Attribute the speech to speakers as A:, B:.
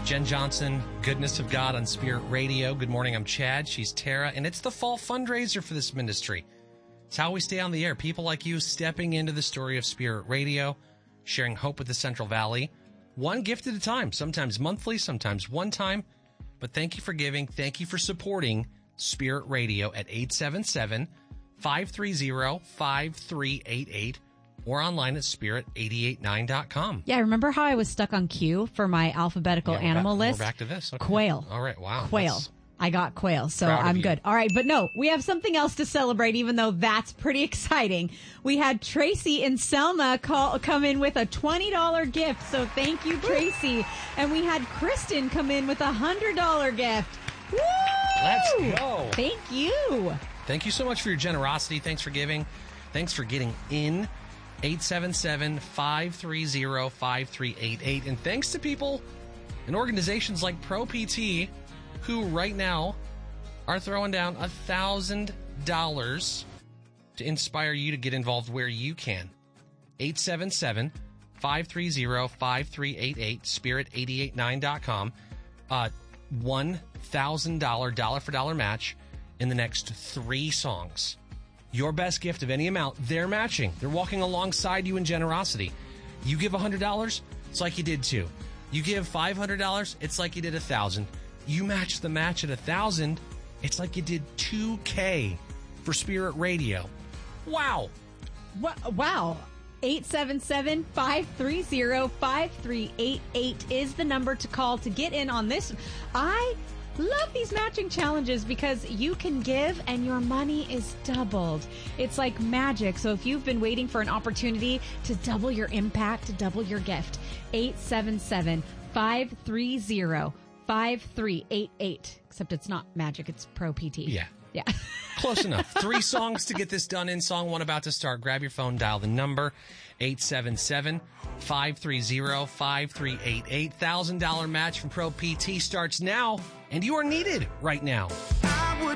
A: Jen Johnson, Goodness of God on Spirit Radio. Good morning, I'm Chad. She's Tara, and it's the fall fundraiser for this ministry. It's how we stay on the air. People like you stepping into the story of Spirit Radio, sharing hope with the Central Valley, one gift at a time, sometimes monthly, sometimes one time. But thank you for giving. Thank you for supporting Spirit Radio at 877-530-5388 or online at spirit889.com.
B: Yeah, remember how I was stuck on Q for my alphabetical animal list?
A: We're back to this. Okay.
B: Quail.
A: All right, wow.
B: Quail. I got quail, so I'm good. All right, but no, we have something else to celebrate, even though that's pretty exciting. We had Tracy and Selma come in with a $20 gift, so thank you, Tracy. And we had Kristen come in with a $100 gift. Woo!
A: Let's go.
B: Thank you.
A: Thank you so much for your generosity. Thanks for giving. Thanks for getting in. 877-530-5388. And thanks to people and organizations like Pro PT, who right now are throwing down $1,000 to inspire you to get involved where you can. 877-530-5388, spirit889.com. $1,000 dollar-for-dollar match in the next 3 songs. Your best gift of any amount, they're matching. They're walking alongside you in generosity. You give $100, it's like you did 2. You give $500, it's like you did 1,000. You match the match at 1,000, it's like you did $2,000 for Spirit Radio. Wow.
B: Wow. 877-530-5388 is the number to call to get in on this. I love these matching challenges because you can give and your money is doubled. It's like magic. So if you've been waiting for an opportunity to double your impact, to double your gift, 877-530-5388. Except it's not magic, it's Pro PT.
A: Yeah.
B: Yeah.
A: Close enough. 3 songs to get this done in. Song 1 about to start. Grab your phone, dial the number, 877-530-5388. $1,000 match from Pro PT starts now, and you are needed right now.